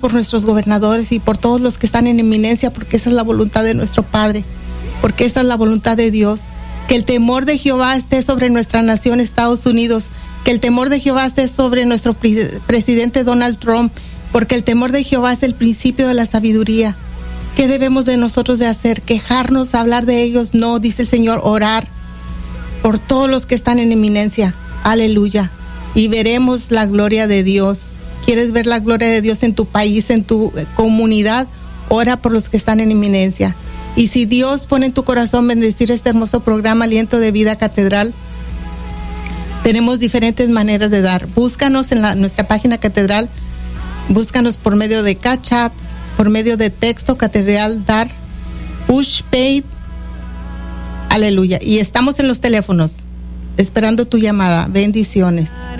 por nuestros gobernadores y por todos los que están en eminencia, porque esa es la voluntad de nuestro Padre, porque esa es la voluntad de Dios. Que el temor de Jehová esté sobre nuestra nación, Estados Unidos. Que el temor de Jehová esté sobre nuestro presidente Donald Trump, porque el temor de Jehová es el principio de la sabiduría. ¿Qué debemos de nosotros de hacer? ¿Quejarnos, hablar de ellos? No, dice el Señor, orar por todos los que están en eminencia. Aleluya. Y veremos la gloria de Dios. ¿Quieres ver la gloria de Dios en tu país, en tu comunidad? Ora por los que están en eminencia. Y si Dios pone en tu corazón bendecir este hermoso programa Aliento de Vida Catedral, tenemos diferentes maneras de dar. Búscanos en nuestra página Catedral, búscanos por medio de Cash App, por medio de texto Catedral Dar, Push Paid, aleluya. Y estamos en los teléfonos, esperando tu llamada. Bendiciones.